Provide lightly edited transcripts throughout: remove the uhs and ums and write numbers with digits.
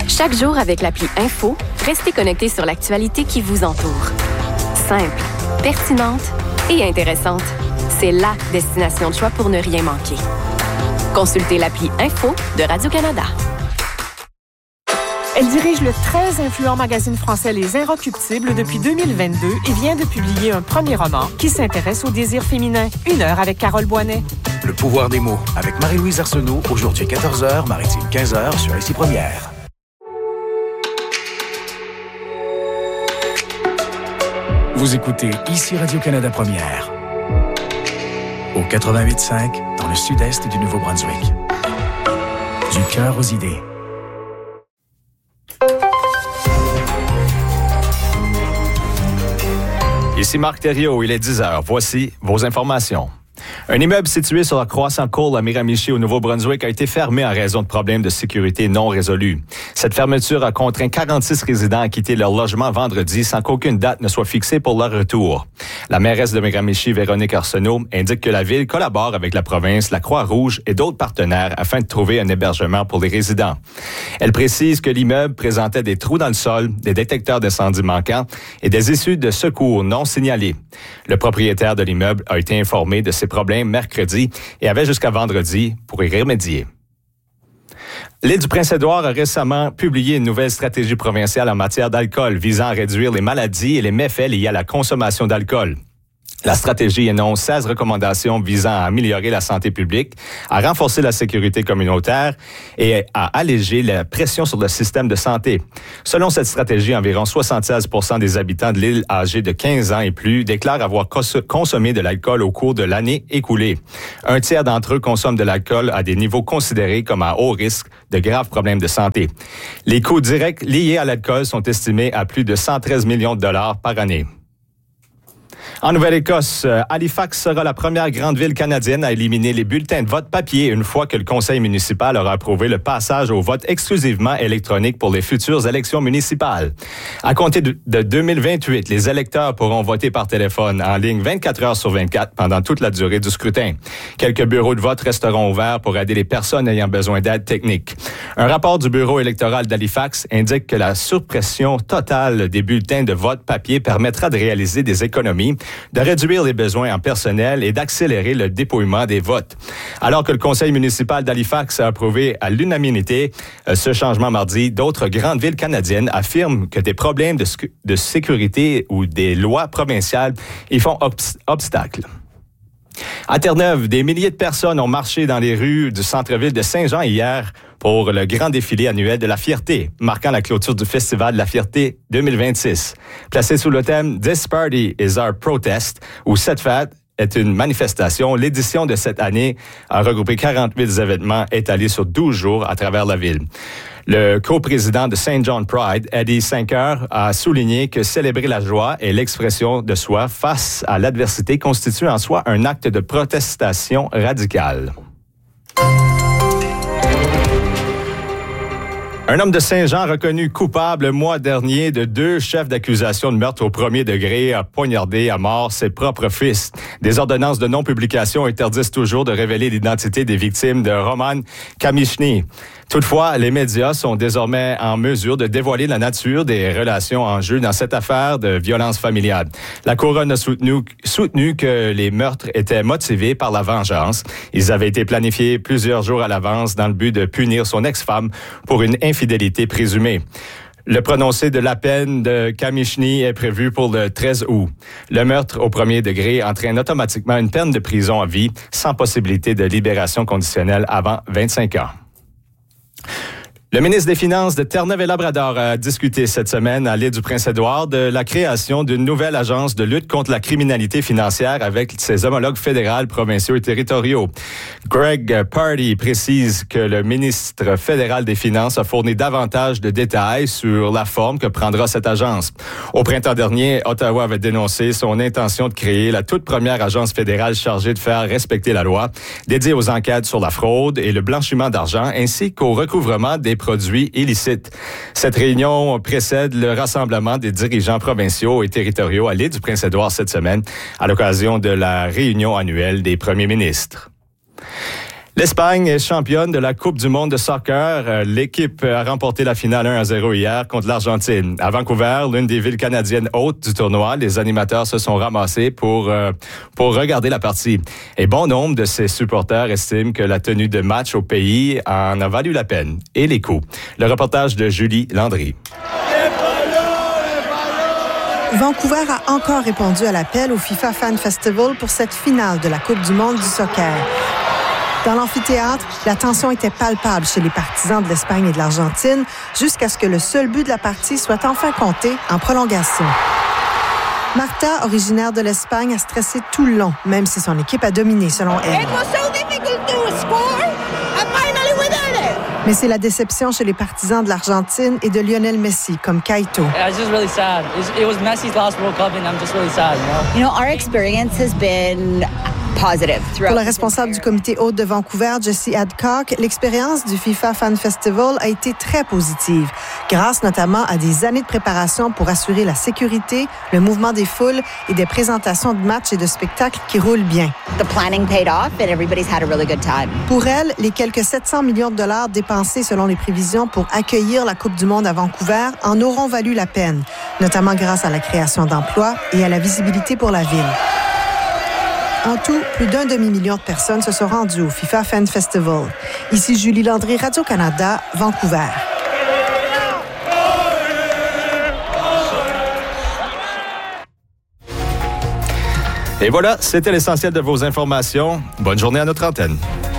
Chaque jour avec l'appli Info, restez connectés sur l'actualité qui vous entoure. Simple, pertinente et intéressante. C'est la destination de choix pour ne rien manquer. Consultez l'appli Info de Radio-Canada. Elle dirige le très influent magazine français Les Inrecuptibles depuis 2022 et vient de publier un premier roman qui s'intéresse au désir féminin. 1 heure avec Carole Boinet. Le pouvoir des mots avec Marie-Louise Arsenault, aujourd'hui 14h, Maritime 15h sur Ici Première. Vous écoutez Ici Radio-Canada Première. Au 88.5, dans le sud-est du Nouveau-Brunswick. Du cœur aux idées. Ici Marc Thériault, il est 10h. Voici vos informations. Un immeuble situé sur la Croissant Cole à Miramichi au Nouveau-Brunswick a été fermé en raison de problèmes de sécurité non résolus. Cette fermeture a contraint 46 résidents à quitter leur logement vendredi sans qu'aucune date ne soit fixée pour leur retour. La mairesse de Miramichi, Véronique Arsenault, indique que la ville collabore avec la province, la Croix-Rouge et d'autres partenaires afin de trouver un hébergement pour les résidents. Elle précise que l'immeuble présentait des trous dans le sol, des détecteurs d'incendie manquants et des issues de secours non signalées. Le propriétaire de l'immeuble a été informé de ces problèmes mercredi et avait jusqu'à vendredi pour y remédier. L'île du Prince-Édouard a récemment publié une nouvelle stratégie provinciale en matière d'alcool visant à réduire les maladies et les méfaits liés à la consommation d'alcool. La stratégie énonce 16 recommandations visant à améliorer la santé publique, à renforcer la sécurité communautaire et à alléger la pression sur le système de santé. Selon cette stratégie, environ 76% des habitants de l'île âgés de 15 ans et plus déclarent avoir consommé de l'alcool au cours de l'année écoulée. Un tiers d'entre eux consomment de l'alcool à des niveaux considérés comme à haut risque de graves problèmes de santé. Les coûts directs liés à l'alcool sont estimés à plus de 113 millions de dollars par année. En Nouvelle-Écosse, Halifax sera la première grande ville canadienne à éliminer les bulletins de vote papier une fois que le conseil municipal aura approuvé le passage au vote exclusivement électronique pour les futures élections municipales. À compter de 2028, les électeurs pourront voter par téléphone en ligne 24 heures sur 24 pendant toute la durée du scrutin. Quelques bureaux de vote resteront ouverts pour aider les personnes ayant besoin d'aide technique. Un rapport du bureau électoral d'Halifax indique que la suppression totale des bulletins de vote papier permettra de réaliser des économies, de réduire les besoins en personnel et d'accélérer le dépouillement des votes. Alors que le conseil municipal d'Halifax a approuvé à l'unanimité ce changement mardi, d'autres grandes villes canadiennes affirment que des problèmes de sécurité ou des lois provinciales y font obstacle. À Terre-Neuve, des milliers de personnes ont marché dans les rues du centre-ville de Saint-Jean hier pour le grand défilé annuel de la Fierté, marquant la clôture du Festival de la Fierté 2026. Placé sous le thème « This Party is our protest » ou « Cette fête est une manifestation », l'édition de cette année a regroupé 48 événements étalés sur 12 jours à travers la ville. Le coprésident de St. John Pride, Eddie Sanker, a souligné que célébrer la joie et l'expression de soi face à l'adversité constitue en soi un acte de protestation radicale. Un homme de Saint-Jean reconnu coupable le mois dernier de 2 chefs d'accusation de meurtre au premier degré a poignardé à mort ses propres fils. Des ordonnances de non-publication interdisent toujours de révéler l'identité des victimes de Roman Kamichny. Toutefois, les médias sont désormais en mesure de dévoiler la nature des relations en jeu dans cette affaire de violence familiale. La couronne a soutenu que les meurtres étaient motivés par la vengeance. Ils avaient été planifiés plusieurs jours à l'avance dans le but de punir son ex-femme pour une infidélité présumée. Le prononcé de la peine de Kamichny est prévu pour le 13 août. Le meurtre au premier degré entraîne automatiquement une peine de prison à vie sans possibilité de libération conditionnelle avant 25 ans. Le ministre des Finances de Terre-Neuve et Labrador a discuté cette semaine à l'île du Prince-Édouard de la création d'une nouvelle agence de lutte contre la criminalité financière avec ses homologues fédéraux, provinciaux et territoriaux. Greg Pardy précise que le ministre fédéral des Finances a fourni davantage de détails sur la forme que prendra cette agence. Au printemps dernier, Ottawa avait dénoncé son intention de créer la toute première agence fédérale chargée de faire respecter la loi, dédiée aux enquêtes sur la fraude et le blanchiment d'argent, ainsi qu'au recouvrement des produits illicites. Cette réunion précède le rassemblement des dirigeants provinciaux et territoriaux à l'île du Prince-Édouard cette semaine, à l'occasion de la réunion annuelle des premiers ministres. L'Espagne est championne de la Coupe du monde de soccer. L'équipe a remporté la finale 1-0 hier contre l'Argentine. À Vancouver, l'une des villes canadiennes hôtes du tournoi, les animateurs se sont ramassés pour regarder la partie. Et bon nombre de ses supporters estiment que la tenue de match au pays en a valu la peine. Et les coups. Le reportage de Julie Landry. Vancouver a encore répondu à l'appel au FIFA Fan Festival pour cette finale de la Coupe du monde du soccer. Dans l'amphithéâtre, la tension était palpable chez les partisans de l'Espagne et de l'Argentine jusqu'à ce que le seul but de la partie soit enfin compté en prolongation. Marta, originaire de l'Espagne, a stressé tout le long, même si son équipe a dominé selon elle. Mais c'est la déception chez les partisans de l'Argentine et de Lionel Messi, comme Kaito. It's just really sad. It was Messi's last World Cup, and I'm just really sad. You know, our experience has been positive throughout. Pour le responsable du comité hôte de Vancouver, Jesse Adcock, l'expérience du FIFA Fan Festival a été très positive, grâce notamment à des années de préparation pour assurer la sécurité, le mouvement des foules et des présentations de matchs et de spectacles qui roulent bien. The planning paid off and everybody's had a really good time. Pour elle, les quelques 700 millions de dollars dépensés selon les prévisions pour accueillir la Coupe du monde à Vancouver en auront valu la peine, notamment grâce à la création d'emplois et à la visibilité pour la ville. En tout, plus d'1 demi-million de personnes se sont rendues au FIFA Fan Festival. Ici Julie Landry, Radio-Canada, Vancouver. Et voilà, c'était l'essentiel de vos informations. Bonne journée à notre antenne.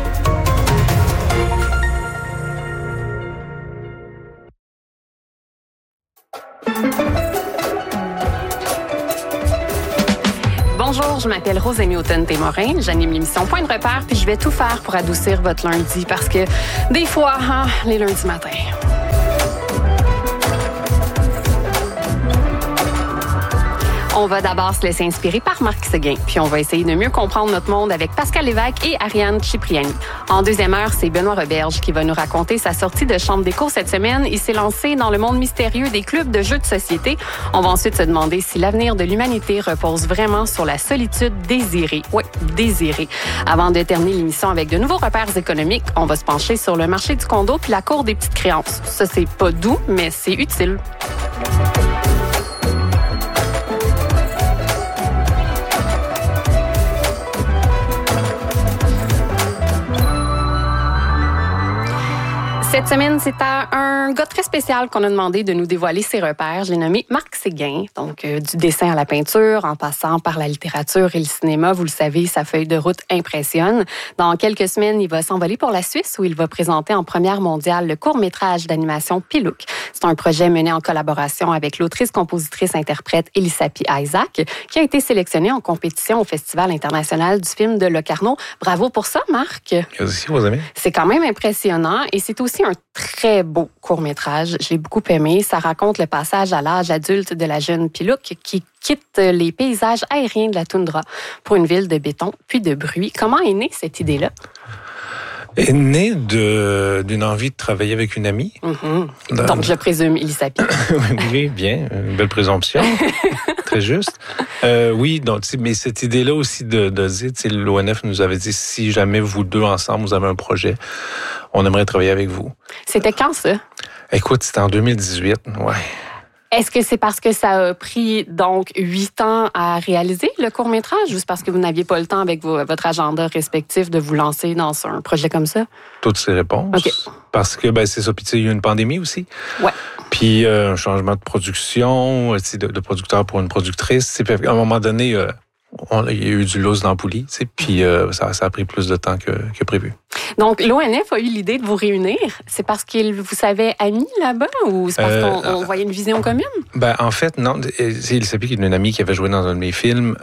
Bonjour, je m'appelle Rosée Newton-Témorin. J'anime l'émission Point de repère, puis je vais tout faire pour adoucir votre lundi parce que des fois, les lundis matins. On va d'abord se laisser inspirer par Marc Séguin, puis on va essayer de mieux comprendre notre monde avec Pascal Lévesque et Ariane Cipriani. En deuxième heure, c'est Benoît Roberge qui va nous raconter sa sortie de chambre d'écho cette semaine. Il s'est lancé dans le monde mystérieux des clubs de jeux de société. On va ensuite se demander si l'avenir de l'humanité repose vraiment sur la solitude désirée. Oui, désirée. Avant de terminer l'émission avec de nouveaux repères économiques, on va se pencher sur le marché du condo puis la cour des petites créances. Ça, c'est pas doux, mais c'est utile. Cette semaine, c'est à un gars très spécial qu'on a demandé de nous dévoiler ses repères. Je l'ai nommé Marc Séguin, donc du dessin à la peinture, en passant par la littérature et le cinéma. Vous le savez, sa feuille de route impressionne. Dans quelques semaines, il va s'envoler pour la Suisse où il va présenter en première mondiale le court-métrage d'animation Pilouk. C'est un projet mené en collaboration avec l'autrice, compositrice, interprète Elisapie Isaac, qui a été sélectionnée en compétition au Festival international du film de Locarno. Bravo pour ça, Marc. Merci, vos amis. C'est quand même impressionnant et c'est aussi un très beau court-métrage. Je l'ai beaucoup aimé. Ça raconte le passage à l'âge adulte de la jeune Pilouk qui quitte les paysages aériens de la toundra pour une ville de béton puis de bruit. Comment est née cette idée-là? Est née d'une envie de travailler avec une amie. Mm-hmm. Donc, je présume Elisapie. Oui, bien. Une belle présomption. Très juste. Oui, donc, mais cette idée-là aussi de dire, l'ONF nous avait dit, si jamais vous deux ensemble, vous avez un projet, on aimerait travailler avec vous. C'était quand, ça? Écoute, c'était en 2018, ouais. Est-ce que c'est parce que ça a pris donc 8 ans à réaliser le court-métrage ou c'est parce que vous n'aviez pas le temps avec votre agenda respectif de vous lancer dans un projet comme ça? Toutes ces réponses. Okay. Parce que c'est ça, puis il y a eu une pandémie aussi. Ouais. Puis un changement de production, de producteur pour une productrice. Puis à un moment donné, il y a eu du lousse dans la poulie, puis ça a pris plus de temps que prévu. Donc, l'ONF a eu l'idée de vous réunir. C'est parce qu'il vous savait amis là-bas ou c'est parce qu'on voyait une vision commune? En fait, non. Elisapie, qui est une amie qui avait joué dans un de mes films,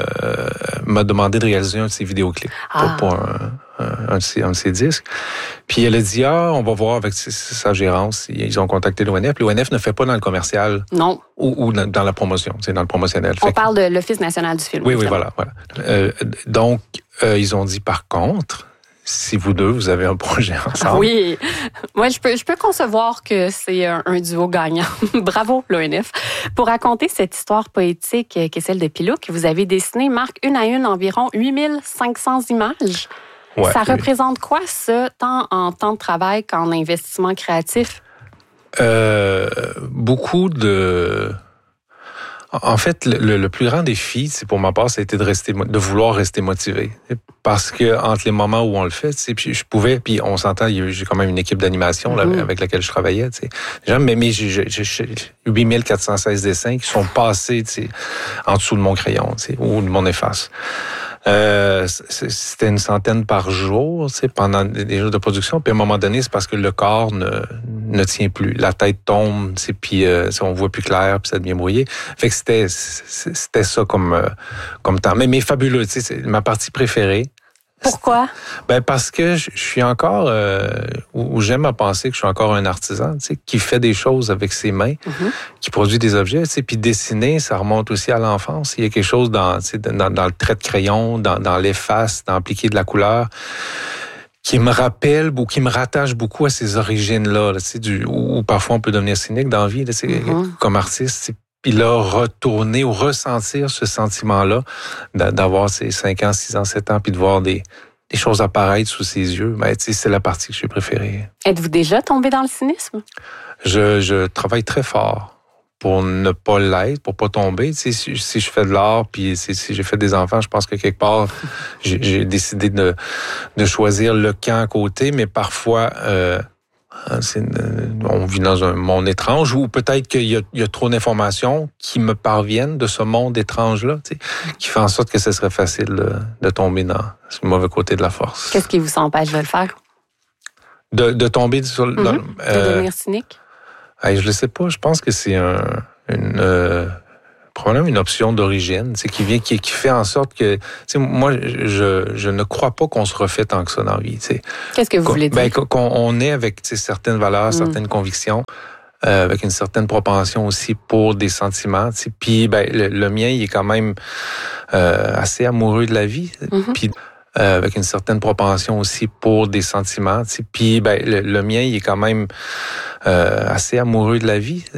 m'a demandé de réaliser un de ses vidéoclips pour un de ses disques. Puis elle a dit, on va voir avec sa gérance. Ils ont contacté l'ONF. L'ONF ne fait pas dans le commercial. Non. Ou dans la promotion, dans le promotionnel. On parle de l'Office national du film. Oui, voilà. Donc, ils ont dit, par contre, si vous deux, vous avez un projet ensemble. Oui. Moi, je peux concevoir que c'est un duo gagnant. Bravo, l'ONF. Pour raconter cette histoire poétique qui est celle de Pilouk, vous avez dessiné, Marc, une à une, environ 8500 images. Ouais, ça représente quoi, ça, tant en temps de travail qu'en investissement créatif? Beaucoup de... En fait, le plus grand défi, c'est pour ma part, ça a été de vouloir rester motivé. Parce que entre les moments où on le fait, puis je pouvais, puis on s'entend, j'ai quand même une équipe d'animation là, avec laquelle je travaillais. Mais j'ai 8416 dessins qui sont passés en dessous de mon crayon ou de mon efface. C'était une centaine par jour pendant des jours de production. Puis à un moment donné, c'est parce que le corps ne tient plus. La tête tombe, puis on voit plus clair, puis ça devient brouillé. Fait que c'était ça comme temps. Mais fabuleux, c'est ma partie préférée. Pourquoi? Parce que je suis encore, ou j'aime à penser que je suis encore un artisan, qui fait des choses avec ses mains, qui produit des objets, puis dessiner, ça remonte aussi à l'enfance. Il y a quelque chose dans le trait de crayon, dans l'efface, dans appliquer de la couleur, qui me rappelle ou qui me rattache beaucoup à ces origines-là, où parfois on peut devenir cynique dans la vie, comme artiste, puis là, retourner ou ressentir ce sentiment-là, d'avoir ces 5 ans, 6 ans, 7 ans, puis de voir des choses apparaître sous ses yeux, c'est la partie que j'ai préférée. Êtes-vous déjà tombé dans le cynisme? Je travaille très fort pour ne pas l'être, pour pas tomber. Si je fais de l'art, puis si j'ai fait des enfants, je pense que quelque part, j'ai décidé de choisir le camp à côté, mais parfois... on vit dans un monde étrange où peut-être qu'il y a trop d'informations qui me parviennent de ce monde étrange-là, qui fait en sorte que ce serait facile de tomber dans le mauvais côté de la force. Qu'est-ce qui vous empêche de le faire? De tomber sur... de devenir cynique? Je le sais pas. Je pense que c'est probablement une option d'origine, qui fait en sorte que, moi, je ne crois pas qu'on se refait tant que ça dans la vie. Qu'est-ce que vous voulez dire? Qu'on est avec certaines valeurs, certaines convictions, avec une certaine propension aussi pour des sentiments. Puis le mien, il est quand même assez amoureux de la vie. Puis avec une certaine propension aussi pour des sentiments. Puis le mien, il est quand même assez amoureux de la vie.